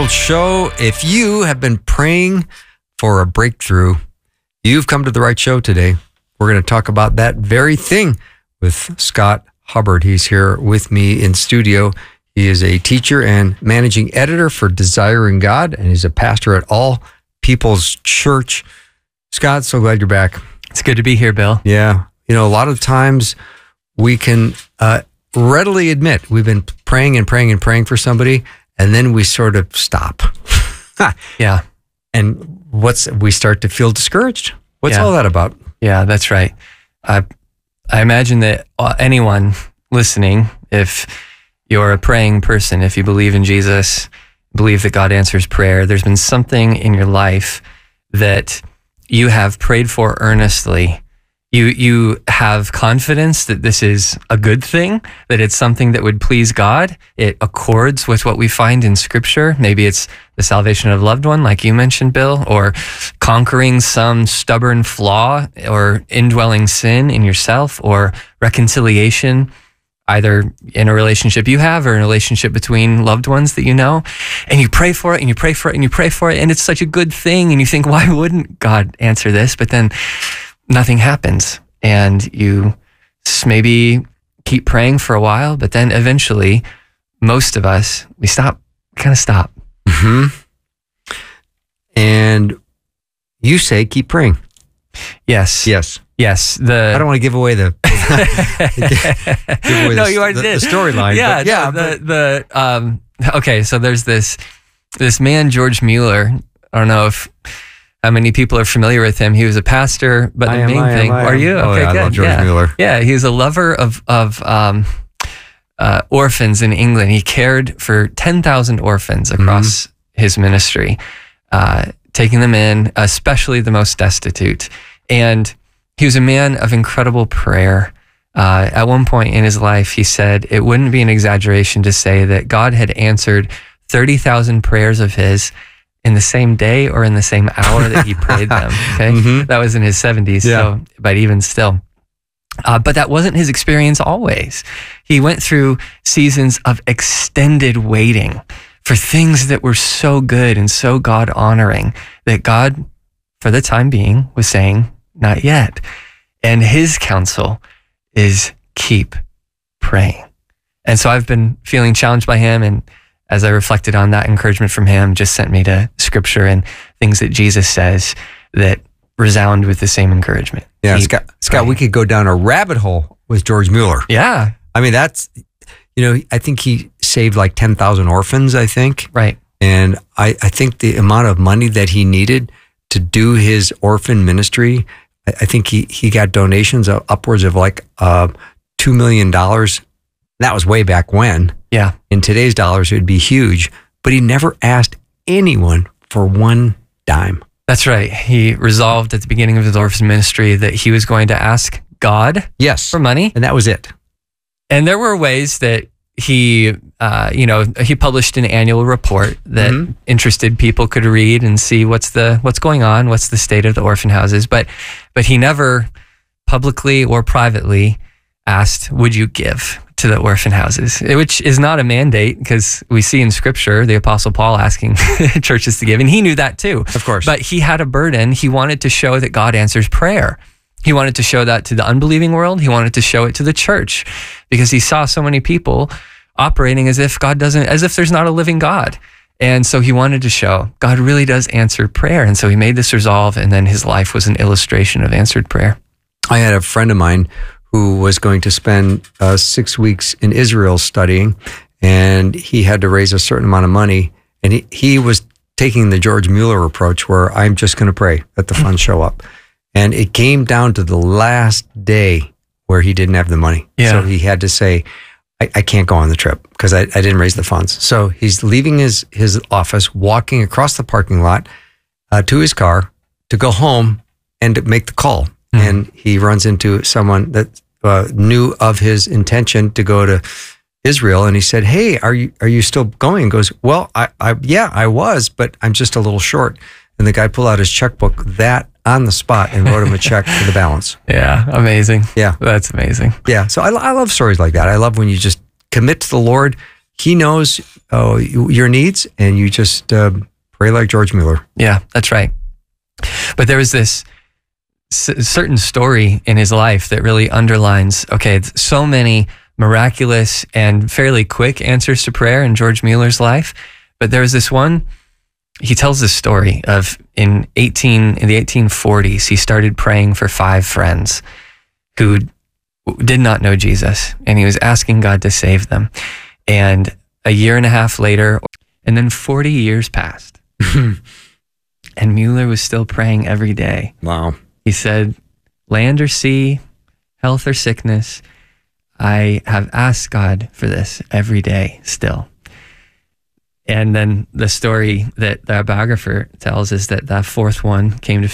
McDonald Show. If you have been praying for a breakthrough, you've come to the right show today. We're going to talk about that very thing with Scott Hubbard. He's here with me in studio. He is a teacher and managing editor for Desiring God, and he's a pastor at All People's Church. Scott, so glad you're back. It's good to be here, Bill. Yeah. You know, a lot of times we can readily admit we've been praying and praying and praying for somebody, and then we sort of stop. Yeah. And we start to feel discouraged. What's all that about? Yeah, that's right. I imagine that anyone listening, if you're a praying person, if you believe in Jesus, believe that God answers prayer, there's been something in your life that you have prayed for earnestly. You have confidence that this is a good thing, that it's something that would please God. It accords with what we find in Scripture. Maybe it's the salvation of a loved one, like you mentioned, Bill, or conquering some stubborn flaw or indwelling sin in yourself, or reconciliation, either in a relationship you have or in a relationship between loved ones that you know. And you pray for it, and you pray for it, and you pray for it, and it's such a good thing. And you think, why wouldn't God answer this? But then nothing happens, and you maybe keep praying for a while, but then eventually, most of us, we kind of stop. Mm-hmm. And you say, keep praying. Yes. Yes. Yes. I don't want to give away the you already did. The storyline. Yeah. Okay. So there's this man, George Mueller. I don't know how many people are familiar with him. He was a pastor, but the main thing. Are you? Oh, okay, yeah, good. I love George Mueller. Yeah, he's a lover of orphans in England. He cared for 10,000 orphans across his ministry, taking them in, especially the most destitute. And he was a man of incredible prayer. At one point in his life, he said it wouldn't be an exaggeration to say that God had answered 30,000 prayers of his in the same day or in the same hour that he prayed them. Okay, That was in his 70s. Yeah. So, but even still, but that wasn't his experience always. He went through seasons of extended waiting for things that were so good and so God honoring that God, for the time being, was saying, not yet. And his counsel is keep praying. And so I've been feeling challenged by him, and as I reflected on that, encouragement from him just sent me to Scripture and things that Jesus says that resound with the same encouragement. Yeah, Scott, we could go down a rabbit hole with George Mueller. Yeah. I mean, that's, I think he saved like 10,000 orphans, I think. Right. And I think the amount of money that he needed to do his orphan ministry, I think he got donations of upwards of like $2 million. That was way back when. Yeah. In today's dollars, it would be huge. But he never asked anyone for one dime. That's right. He resolved at the beginning of his orphan ministry that he was going to ask God for money. And that was it. And there were ways that he published an annual report that interested people could read and see what's going on, what's the state of the orphan houses. But he never publicly or privately asked, would you give to the orphan houses, which is not a mandate, because we see in Scripture the Apostle Paul asking churches to give, and he knew that too. Of course. But he had a burden. He wanted to show that God answers prayer. He wanted to show that to the unbelieving world. He wanted to show it to the church, because he saw so many people operating as if there's not a living God. And so he wanted to show God really does answer prayer. And so he made this resolve, and then his life was an illustration of answered prayer. I had a friend of mine who was going to spend 6 weeks in Israel studying, and he had to raise a certain amount of money. And he was taking the George Mueller approach, where I'm just going to pray that the funds show up. And it came down to the last day where he didn't have the money. Yeah. So he had to say, I can't go on the trip because I didn't raise the funds. So he's leaving his office, walking across the parking lot to his car to go home and to make the call. And he runs into someone that knew of his intention to go to Israel, and he said, "Hey, are you still going?" He goes, "Well, I was, but I'm just a little short." And the guy pulled out his checkbook on the spot and wrote him a check for the balance. Yeah, amazing. Yeah, that's amazing. Yeah, so I love stories like that. I love when you just commit to the Lord, he knows your needs, and you just pray like George Mueller. Yeah, that's right. But there was this certain story in his life that really underlines, okay, so many miraculous and fairly quick answers to prayer in George Mueller's life. But there was this one, he tells this story of in the 1840s, he started praying for 5 friends who did not know Jesus, and he was asking God to save them. And a year and a half later, and then 40 years passed, and Mueller was still praying every day. Wow. He said, land or sea, health or sickness, I have asked God for this every day still. And then the story that the biographer tells is that the 4th one came to